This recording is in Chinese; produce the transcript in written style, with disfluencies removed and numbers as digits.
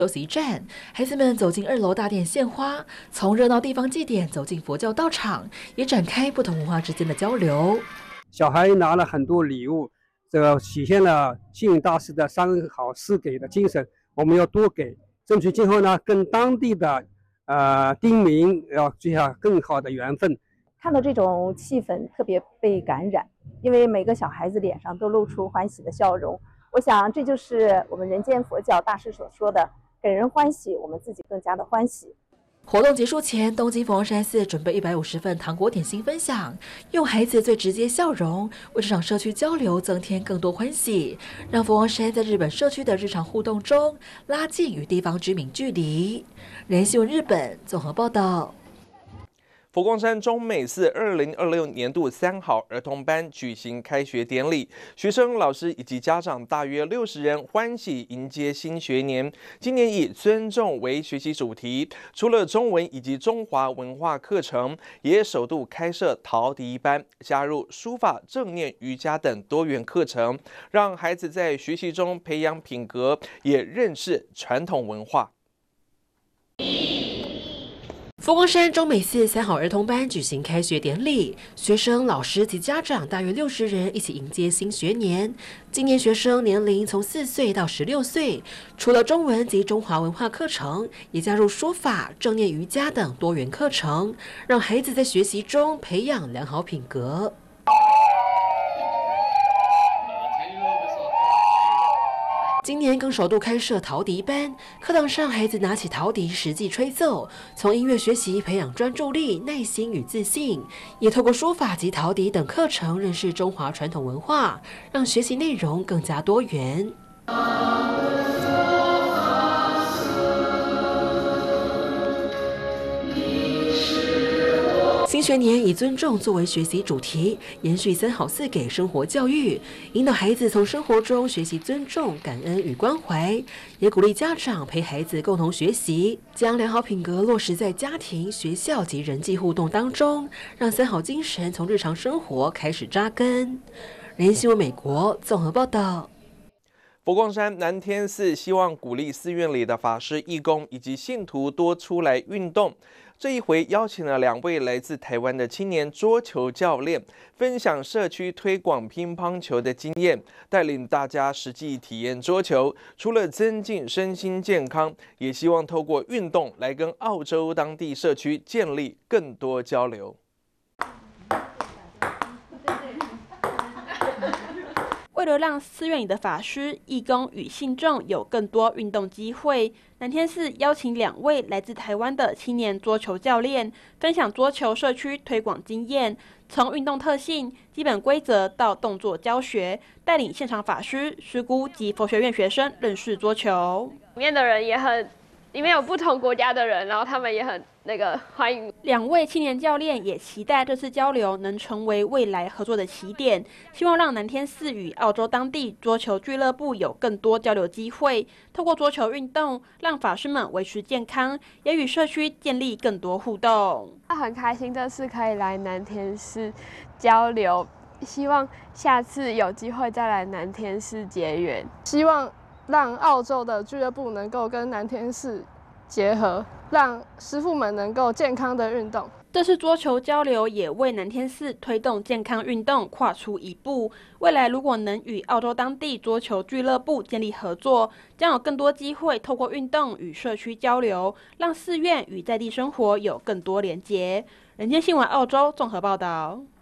休息站，孩子们走进2楼大殿献花，从热闹地方祭典走进佛教道场，也展开不同文化之间的交流。 小孩拿了很多礼物，这个体现了星云大师的3好4给的精神，我们要多给，争取今后呢跟当地的町民要结下更好的缘分。 看到这种气氛特别被感染，因为每个小孩子脸上都露出欢喜的笑容。我想这就是我们人间佛教大师所说的。给人欢喜，我们自己更加的欢喜。 活动结束前，东京佛光山寺准备150份糖果点心分享，用孩子最直接笑容为这场社区交流增添更多欢喜，让佛光山在日本社区的日常互动中拉近与地方居民距离。人新闻日本综合报道。 佛光山中美寺2026年度3好儿童班举行开学典礼，学生、老师以及家长大约60人欢喜迎接新学年。今年以尊重为学习主题，除了中文以及中华文化课程，也首度开设陶笛班，加入书法、正念、瑜伽等多元课程，让孩子在学习中培养品格，也认识传统文化。 佛光山中美寺3好儿童班举行开学典礼，学生、老师及家长大约60人一起迎接新学年。今年学生年龄从4岁到16岁，除了中文及中华文化课程，也加入书法、正念、瑜伽等多元课程，让孩子在学习中培养良好品格。今年更首度开设陶笛班，课堂上孩子拿起陶笛实际吹奏，从音乐学习培养专注力、耐心与自信，也透过书法及陶笛等课程认识中华传统文化，让学习内容更加多元。新学年以尊重作为学习主题，延续3好4给生活教育，引导孩子从生活中学习尊重、感恩与关怀，也鼓励家长陪孩子共同学习，将良好品格落实在家庭、学校及人际互动当中，让3好精神从日常生活开始扎根。人新闻美国综合报道。 佛光山南天寺希望鼓励寺院里的法师、义工以及信徒多出来运动。这一回邀请了2位来自台湾的青年桌球教练，分享社区推广乒乓球的经验，带领大家实际体验桌球。除了增进身心健康，也希望透过运动来跟澳洲当地社区建立更多交流。 为了让寺院里的法师、义工与信众有更多运动机会，南天寺邀请2位来自台湾的青年桌球教练，分享桌球社区推广经验，从运动特性、基本规则到动作教学，带领现场法师、师姑及佛学院学生认识桌球。 里面的人也很，里面有不同国家的人，然后他们也很欢迎。 2位青年教练也期待这次交流能成为未来合作的起点，希望让南天寺与澳洲当地桌球俱乐部有更多交流机会，透过桌球运动让法师们维持健康，也与社区建立更多互动。 很开心这次可以来南天寺交流，希望下次有机会再来南天寺结缘， 希望让澳洲的俱乐部能够跟南天寺结合，让师父们能够健康的运动。 这次桌球交流也为南天寺推动健康运动跨出一步。未来如果能与澳洲当地桌球俱乐部建立合作，将有更多机会透过运动与社区交流，让寺院与在地生活有更多连结。人间新闻澳洲综合报道。